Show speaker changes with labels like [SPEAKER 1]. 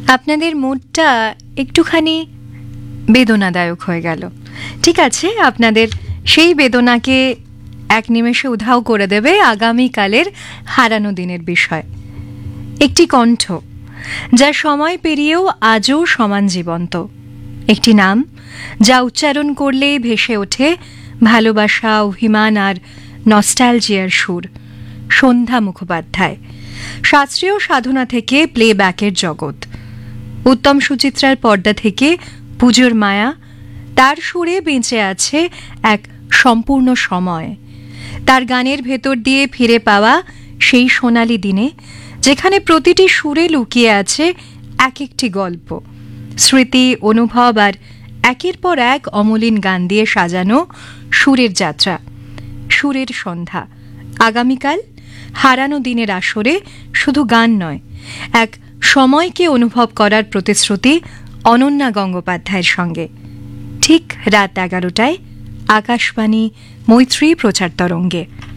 [SPEAKER 1] আপনাদের মুডটা একটুখানি বেদনাদায়ক হয়ে গেল। ঠিক আছে, আপনাদের সেই বেদনাকে এক নিমেষে উধাও করে দেবে আগামীকালের হারানো দিনের বিষয়। একটি কণ্ঠ যা সময় পেরিয়েও আজও সমান জীবন্ত, একটি নাম যা উচ্চারণ করলেই ভেসে ওঠে ভালোবাসা, অভিমান আর নস্টালজিয়ার সুর। সন্ধ্যা মুখোপাধ্যায়। শাস্ত্রীয় সাধনা থেকে প্লেব্যাকের জগৎ, উত্তম সুচিত্রার পর্দা থেকে পুজোর মায়া, তার সুরে বেঁচে আছে এক সম্পূর্ণ সময়। তার গানের ভেতর দিয়ে ফিরে পাওয়া সেই সোনালি দিনে যেখানে প্রতিটি সুরে লুকিয়ে আছে এক একটি গল্প, স্মৃতি, অনুভব আর একের পর এক অমলিন গান দিয়ে সাজানো সুরের যাত্রা, সুরের সন্ধ্যা। আগামীকাল হারানো দিনের আসরে শুধু গান নয়, এক সময়কে অনুভব করার প্রতিশ্রুতি অনন্যা গঙ্গোপাধ্যায়ের সঙ্গে। ঠিক রাত 11টায় আকাশবাণী মৈত্রী প্রচার তরঙ্গে।